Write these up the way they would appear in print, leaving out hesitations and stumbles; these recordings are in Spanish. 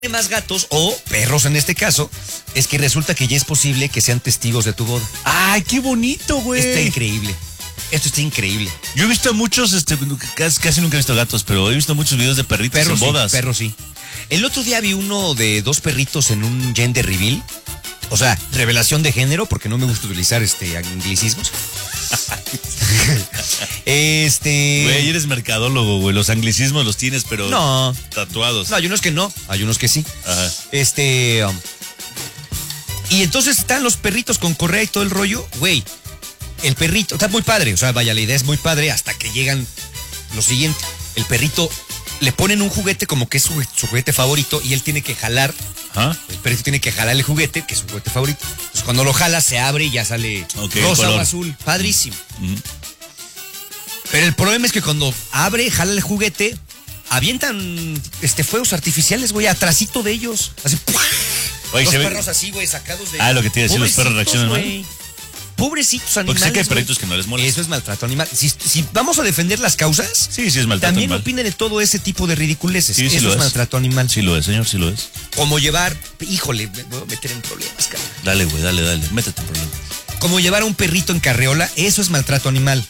más gatos o perros en este caso, es que resulta que ya es posible que sean testigos de tu boda. ¡Ay, qué bonito, güey! Está increíble. Esto está increíble. Yo he visto muchos, casi nunca he visto gatos, pero he visto muchos videos de perritos Perros en bodas. Sí, perros sí. El otro día vi uno de 2 perritos en un gender reveal. O sea, revelación de género, porque no me gusta utilizar anglicismos. Güey, eres mercadólogo, güey. Los anglicismos los tienes, pero no tatuados. No, hay unos que no, hay unos que sí. Ajá. Y entonces están los perritos con correa y todo el rollo. Güey, el perrito, está muy padre. O sea, vaya, la idea es muy padre hasta que llegan lo siguiente. El perrito, le ponen un juguete como que es su juguete favorito y él tiene que jalar. ¿Ah? El perrito tiene que jalar el juguete, que es su juguete favorito. Entonces cuando lo jala se abre y ya sale rosa o azul. Padrísimo. Pero el problema es que cuando jala el juguete, avientan fuegos artificiales, güey, atrasito de ellos. Así, oye, los perros así, güey, sacados de... lo que te iba a decir, los perros reaccionan mal. Pobrecitos animales. Porque sé que hay perritos que no les molesta. Eso es maltrato animal. Si vamos a defender las causas, sí es maltrato también animal. opinen de todo ese tipo de ridiculeces. Sí, eso es maltrato animal. Sí lo es, señor, sí lo es. Como llevar, híjole, me voy a meter en problemas, cabrón. Dale, güey, dale, métete en problemas. Como llevar a un perrito en carreola, eso es maltrato animal.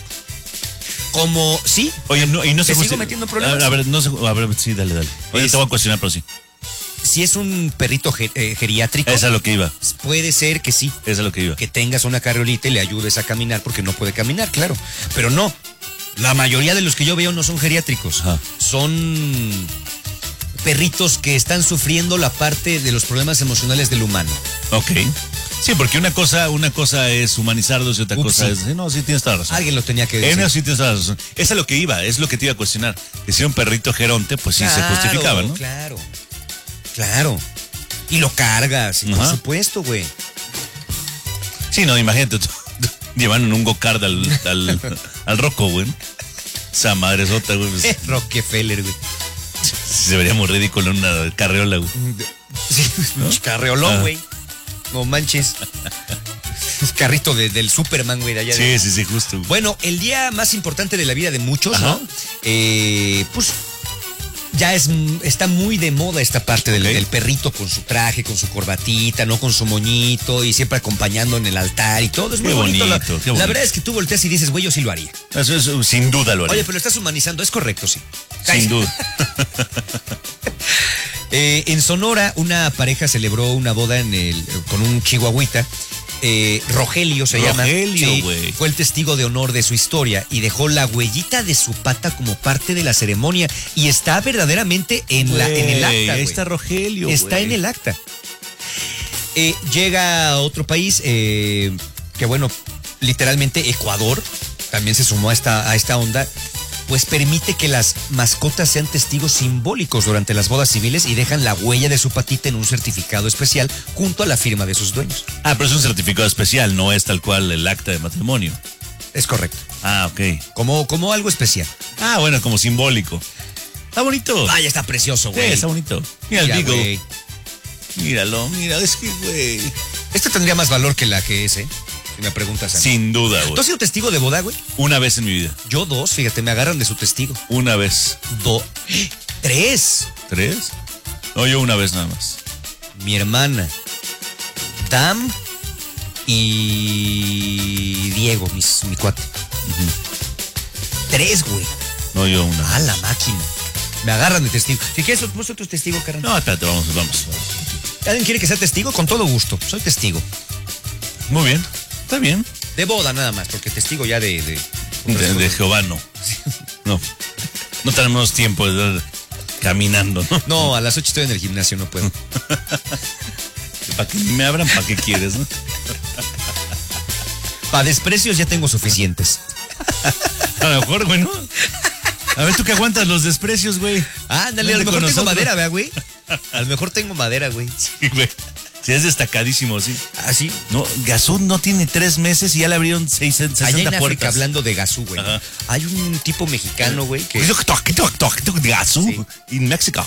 Como, sí. Oye, no, y no se sigo metiendo en problemas. A ver, sí, dale. Oye, te voy a cuestionar, pero sí. Si es un perrito geriátrico. Esa es lo que iba. Puede ser que sí. Esa es lo que iba. Que tengas una carriolita y le ayudes a caminar porque no puede caminar, claro. Pero no. La mayoría de los que yo veo no son geriátricos. Ajá. Son perritos que están sufriendo la parte de los problemas emocionales del humano. Ok. Sí, porque una cosa es humanizarlos y otra cosa es... No, sí tienes toda la razón. Alguien lo tenía que decir. Sí tienes toda la razón. Esa es lo que iba, es lo que te iba a cuestionar. Que si era un perrito geronte, pues sí se justificaba, ¿no? Claro. Y lo cargas, por supuesto, güey. Sí, no, imagínate, llevan un go-kart al Rocco, güey. Esa madresota, güey. Pues, Rockefeller, güey. Se vería muy ridículo en una carreola, güey. Sí, ¿no? Carreolón, güey. No manches. Es carrito del Superman, güey, de allá. Sí, justo. Bueno, el día más importante de la vida de muchos, ¿no? Pues ya está muy de moda esta parte del perrito con su traje, con su corbatita, ¿no? Con su moñito y siempre acompañando en el altar y todo. Es muy bonito. La verdad es que tú volteas y dices, güey, yo sí lo haría. Eso sin duda lo haría. Oye, pero lo estás humanizando, es correcto, sí. Sin duda. En Sonora, una pareja celebró una boda con un chihuahuita. Rogelio se llama. Rogelio, güey. Fue el testigo de honor de su historia y dejó la huellita de su pata como parte de la ceremonia y está verdaderamente en el acta. Ahí está Rogelio. Está en el acta. Llega a otro país que bueno, literalmente Ecuador también se sumó a esta onda. Pues permite que las mascotas sean testigos simbólicos durante las bodas civiles y dejan la huella de su patita en un certificado especial junto a la firma de sus dueños. Pero es un certificado especial, no es tal cual el acta de matrimonio. Es correcto. Ok. Como algo especial. Bueno, como simbólico. Está bonito. Ya está precioso, güey. Sí, está bonito. Mira el Beagle. Güey. Míralo, es que, güey. Este tendría más valor que la que es, Si me preguntas a mí. Sin duda, güey. ¿Tú has sido testigo de boda, güey? Una vez en mi vida. Yo 2, fíjate, me agarran de su testigo. Una vez. 3. ¿3? No, yo una vez nada más. Mi hermana, Dam y Diego, mi cuate. 3, güey. No, yo una. La máquina. Me agarran de testigo. Si quieres, puso tu testigo, carnal. No, espérate, vamos. ¿Alguien quiere que sea testigo? Con todo gusto. Soy testigo. Muy bien. Está bien. De boda nada más, porque testigo ya de Jehová no. No tenemos tiempo de estar caminando, ¿no? No, a las 8 estoy en el gimnasio, no puedo. Para que me abran, ¿para qué quieres, no? Para desprecios ya tengo suficientes. A lo mejor, güey, ¿no? A ver, tú que aguantas los desprecios, güey. Ándale, a lo mejor tengo madera, ¿verdad, güey? A lo mejor tengo madera, güey. Sí, güey. Sí, es destacadísimo, sí. ¿Sí? No, Gazú no tiene 3 meses y ya le abrieron 60 allá en África, puertas. hablando de Gazú, güey. Hay un tipo mexicano, güey, que... Gazú, sí. En México.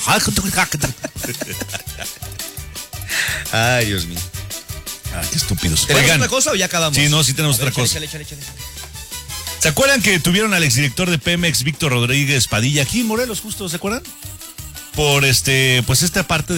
Ay, Dios mío. Qué estúpidos. ¿Tenemos otra cosa o ya acabamos? Sí, no, sí tenemos otra cosa. Échale. ¿Se acuerdan que tuvieron al exdirector de Pemex, Víctor Rodríguez Padilla, aquí en Morelos, justo? ¿Se acuerdan? por pues esta parte